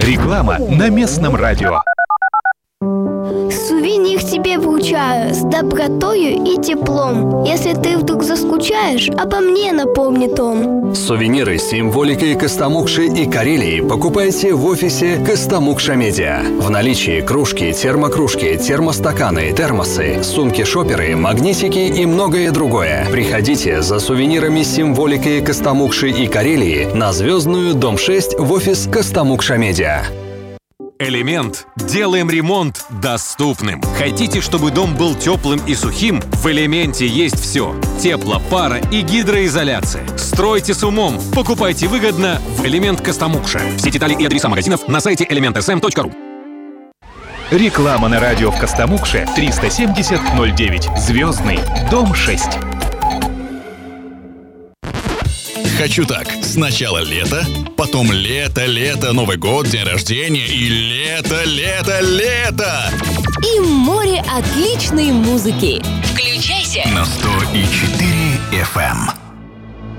Реклама на местном радио. Сувенир тебе вручаю с добротою и теплом. Если ты вдруг заскучаешь, обо мне напомнит он. Сувениры с символикой Костомукши и Карелии покупайте в офисе Костомукша Медиа. В наличии кружки, термокружки, термостаканы, термосы, сумки-шоперы, магнитики и многое другое. Приходите за сувенирами с символикой Костомукши и Карелии на Звездную, дом 6 в офис Костомукша Медиа. Элемент. Делаем ремонт доступным. Хотите, чтобы дом был теплым и сухим? В Элементе есть все. Тепло, пара и гидроизоляция. Стройте с умом. Покупайте выгодно в Элемент Костомукша. Все детали и адреса магазинов на сайте elementsm.ru. Реклама на радио в Костомукше 370-09. Звездный, дом 6. Хочу так. Сначала лето, потом лето, Новый год, день рождения и лето. И море отличной музыки. Включайся На 100,4 FM.